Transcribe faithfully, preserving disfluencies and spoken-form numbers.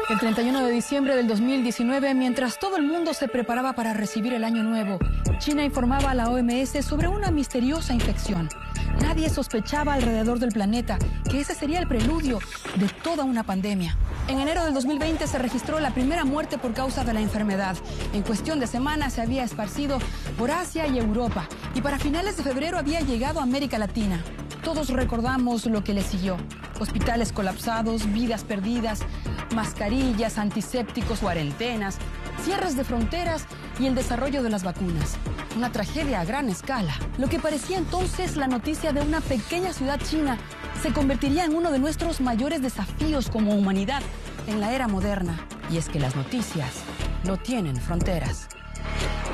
El treinta y uno de diciembre del dos mil diecinueve, mientras todo el mundo se preparaba para recibir el año nuevo, China informaba a la O M S sobre una misteriosa infección. Nadie sospechaba alrededor del planeta que ese sería el preludio de toda una pandemia. En enero del dos mil veinte se registró la primera muerte por causa de la enfermedad. En cuestión de semanas se había esparcido por Asia y Europa, y para finales de febrero había llegado a América Latina. Todos recordamos lo que le siguió: hospitales colapsados, vidas perdidas, mascarillas, antisépticos, cuarentenas, cierres de fronteras y el desarrollo de las vacunas. Una tragedia a gran escala. Lo que parecía entonces la noticia de una pequeña ciudad china se convertiría en uno de nuestros mayores desafíos como humanidad en la era moderna. Y es que las noticias no tienen fronteras.